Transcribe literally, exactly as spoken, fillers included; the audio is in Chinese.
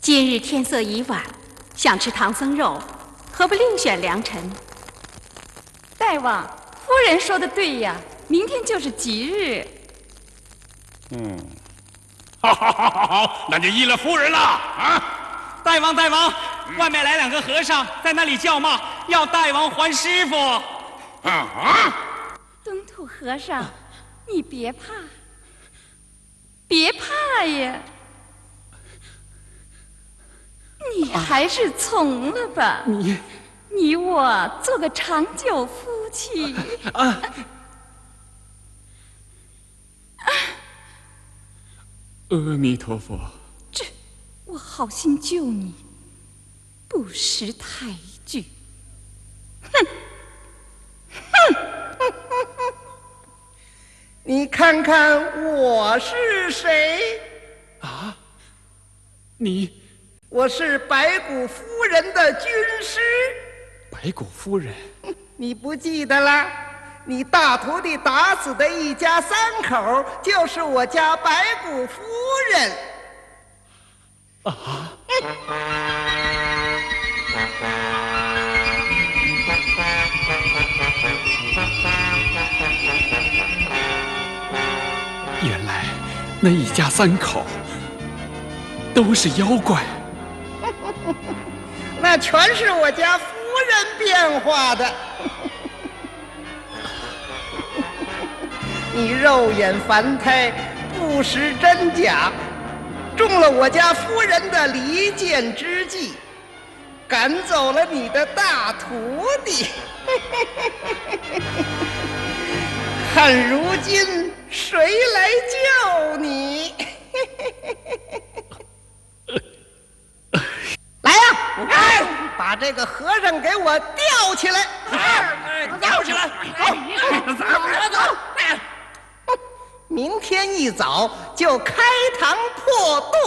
今日天色已晚，想吃唐僧肉，何不另选良辰？ 大王，夫人说的对呀，明天就是吉日。 嗯，好，好，好，好，好，那就依了夫人了啊！ 大王，大王，外面来两个和尚，在那里叫骂，要大王还师傅。 啊啊！ 东土和尚，你别怕，别怕呀，你还是从了吧。 啊、你， 你我做个长久夫妻。 啊。阿弥陀佛。 这，我好心救你，不识抬举。哼，哼， 你看看我是谁？ 啊，你？ 我是白骨夫人的军师。 白骨夫人？ 你不记得了？你大徒弟打死的一家三口，就是我家白骨夫人。 啊！原来那一家三口都是妖怪。 那全是我家夫人变化的。你肉眼凡胎，不识真假，中了我家夫人的离间之计，赶走了你的大徒弟。看如今谁来救你？来呀！哎，把这个和尚给我吊起来！ 吊起来！走，走，走！ 明天一早就开膛破肚。